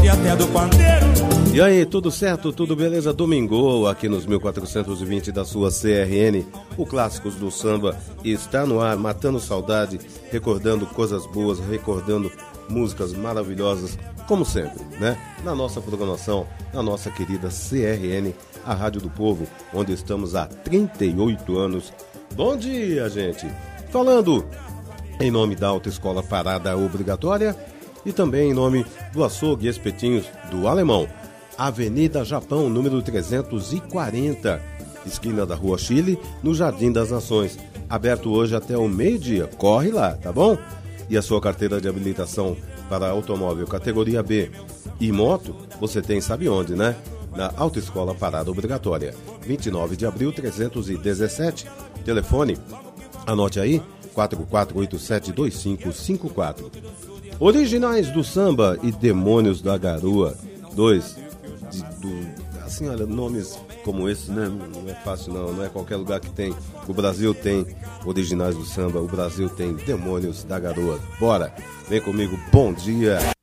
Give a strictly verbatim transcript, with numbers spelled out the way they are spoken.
até do pandeiro. E aí, tudo certo? Tudo beleza? Domingo, aqui nos mil quatrocentos e vinte da sua C R N, o Clássicos do Samba está no ar, matando saudade, recordando coisas boas, recordando músicas maravilhosas, como sempre, né? Na nossa programação, na nossa querida C R N, a Rádio do Povo, onde estamos há trinta e oito anos. Bom dia, gente! Falando em nome da Autoescola Parada Obrigatória e também em nome do Açougue e Espetinhos do Alemão. Avenida Japão, número trezentos e quarenta, esquina da Rua Chile, no Jardim das Nações. Aberto hoje até o meio-dia. Corre lá, tá bom? E a sua carteira de habilitação para automóvel categoria B e moto, você tem, sabe onde, né? Na Autoescola Parada Obrigatória. vinte e nove de abril, trezentos e dezessete. Telefone, anote aí, quatro quatro oito sete dois cinco cinco quatro. Originais do Samba e Demônios da Garoa. Dois. De, do, assim, olha, nomes como esses, né? Não é fácil não, não é qualquer lugar que tem. O Brasil tem Originais do Samba, o Brasil tem Demônios da Garoa. Bora, vem comigo, bom dia!